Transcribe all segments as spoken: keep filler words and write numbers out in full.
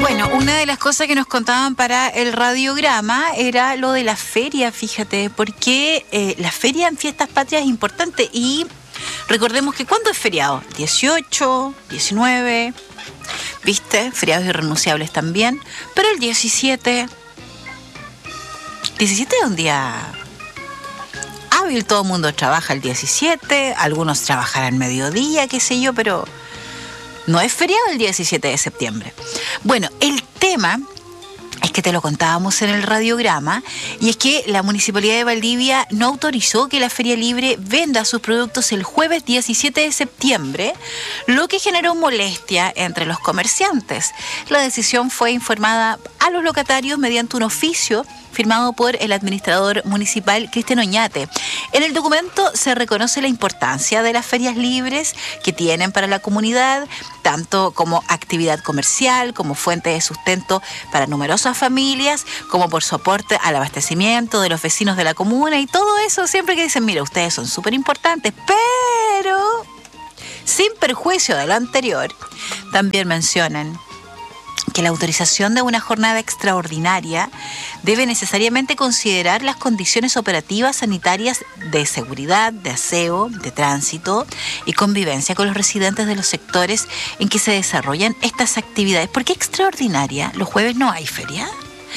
Bueno, una de las cosas que nos contaban para el radiograma era lo de la feria, fíjate, porque eh, la feria en Fiestas Patrias es importante y recordemos que ¿cuándo es feriado? dieciocho, diecinueve, ¿viste? Feriados irrenunciables también, pero el diecisiete, diecisiete es un día hábil, todo el mundo trabaja el diecisiete, algunos trabajarán mediodía, qué sé yo, pero no es feriado el diecisiete de septiembre. Bueno, el tema es que te lo contábamos en el radiograma, y es que la Municipalidad de Valdivia no autorizó que la Feria Libre venda sus productos el jueves diecisiete de septiembre, lo que generó molestia entre los comerciantes. La decisión fue informada a los locatarios mediante un oficio firmado por el administrador municipal Cristian Oñate. En el documento se reconoce la importancia de las ferias libres que tienen para la comunidad, tanto como actividad comercial, como fuente de sustento para numerosas familias, como por su aporte al abastecimiento de los vecinos de la comuna y todo eso, siempre que dicen, mira, ustedes son súper importantes, pero sin perjuicio de lo anterior, también mencionan que la autorización de una jornada extraordinaria debe necesariamente considerar las condiciones operativas sanitarias de seguridad, de aseo, de tránsito y convivencia con los residentes de los sectores en que se desarrollan estas actividades. ¿Por qué extraordinaria? ¿Los jueves no hay feria?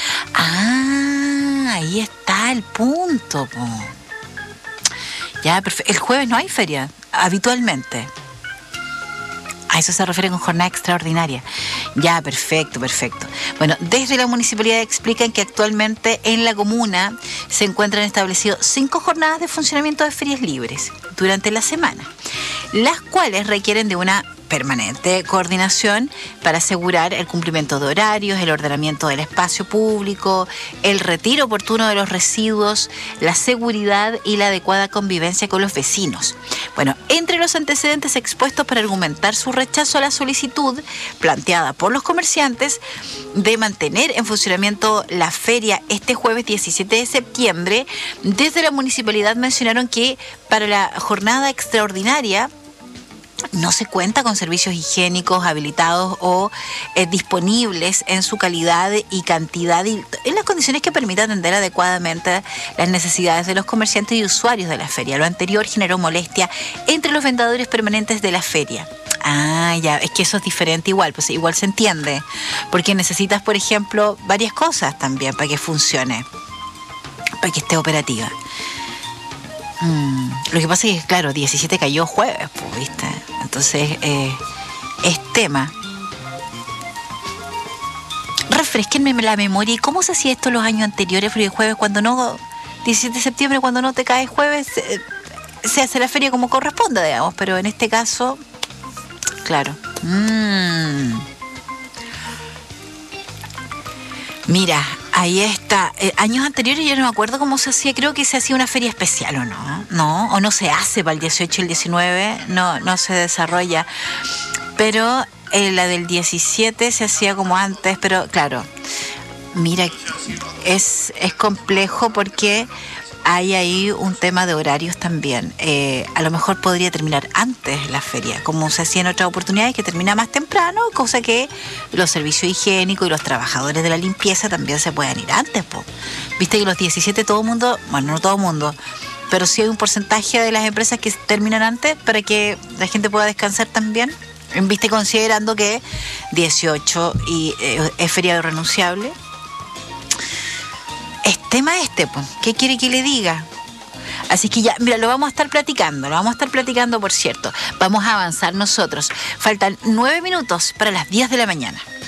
Ah, ahí está el punto, po. Ya, perfecto. El jueves no hay feria, habitualmente. A eso se refiere con jornada extraordinaria. Ya, perfecto, perfecto. Bueno, desde la municipalidad explican que actualmente en la comuna se encuentran establecidos cinco jornadas de funcionamiento de ferias libres durante la semana, las cuales requieren de una permanente coordinación para asegurar el cumplimiento de horarios, el ordenamiento del espacio público, el retiro oportuno de los residuos, la seguridad y la adecuada convivencia con los vecinos. Bueno, entre los antecedentes expuestos para argumentar su rechazo a la solicitud planteada por los comerciantes de mantener en funcionamiento la feria este jueves diecisiete de septiembre, desde la municipalidad mencionaron que para la jornada extraordinaria no se cuenta con servicios higiénicos habilitados o eh, disponibles en su calidad y cantidad y en las condiciones que permitan atender adecuadamente las necesidades de los comerciantes y usuarios de la feria. Lo anterior generó molestia entre los vendedores permanentes de la feria. Ah, ya, es que eso es diferente igual, pues igual se entiende, porque necesitas, por ejemplo, varias cosas también para que funcione, para que esté operativa. Mm, lo que pasa es que, claro, diecisiete cayó jueves, pues, ¿viste? Entonces, eh, es tema. Refresquenme la memoria. ¿Y cómo se hacía esto los años anteriores? Porque el jueves, cuando no, diecisiete de septiembre, cuando no te cae jueves, eh, se hace la feria como corresponde, digamos. Pero en este caso, claro. Mm. Mira, ahí está. Eh, años anteriores yo no me acuerdo cómo se hacía. Creo que se hacía una feria especial, ¿o no? No, o no se hace para el dieciocho y el diecinueve. No, no se desarrolla. Pero eh, la del diecisiete se hacía como antes. Pero claro, mira, es, es complejo porque hay ahí un tema de horarios también. Eh, a lo mejor podría terminar antes la feria, como se hacía en otras oportunidades, que termina más temprano, cosa que los servicios higiénicos y los trabajadores de la limpieza también se puedan ir antes, po. Viste que los diecisiete todo el mundo, bueno, no todo el mundo, pero sí hay un porcentaje de las empresas que terminan antes para que la gente pueda descansar también. Viste, considerando que dieciocho y, eh, es feriado renunciable. Es tema este, pues. ¿Qué quiere que le diga? Así que ya, mira, lo vamos a estar platicando, lo vamos a estar platicando, por cierto. Vamos a avanzar nosotros. Faltan nueve minutos para las diez de la mañana.